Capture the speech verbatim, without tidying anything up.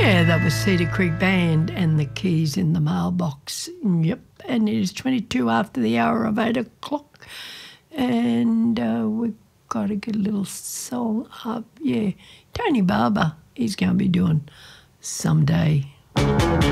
Yeah, that was Cedar Creek Band and the keys in the mailbox. Yep, and it is twenty-two after the hour of eight o'clock. And uh, we've got to get a little song up. Yeah, Tony Barber, he's going to be doing Someday.